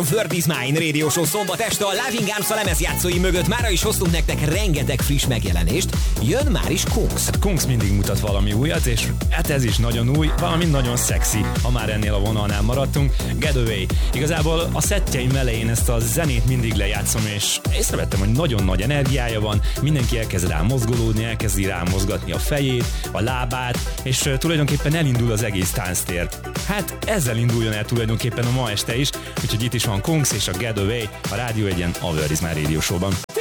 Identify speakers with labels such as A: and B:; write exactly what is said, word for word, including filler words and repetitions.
A: Word is Mine Radio Show szombat este a Loving Arms a lemezjátszói mögött. Mára is hoztunk nektek rengeteg friss megjelenést. Jön már is Kungs.
B: Hát Kungs mindig mutat valami újat, és hát ez is nagyon új, valami nagyon szexi, ha már ennél a vonalnál maradtunk. Get Away. Igazából a szettjeim elején ezt a zenét mindig lejátszom, és észrevettem, hogy nagyon nagy energiája van, mindenki elkezd rá mozgolódni, elkezdi rá mozgatni a fejét, a lábát, és uh, tulajdonképpen elindul az egész tánctér. Hát ezzel induljon el tulajdonképpen a ma este is, úgyhogy itt is van Kungs és a Get Away a Rádió egyen a Word is Mine Radio Show-ban.